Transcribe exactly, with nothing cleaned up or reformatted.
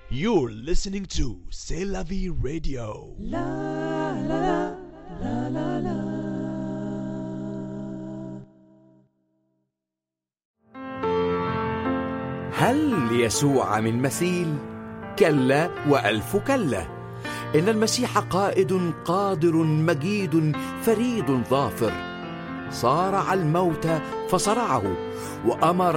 You're listening to C'est la vie radio. La la la la la la. هل ليسوع من مثيل؟ كلا وألف كلا. إن المسيح قائد قادر مجيد فريد ظافر، صارع الموت فصرعه، وأمر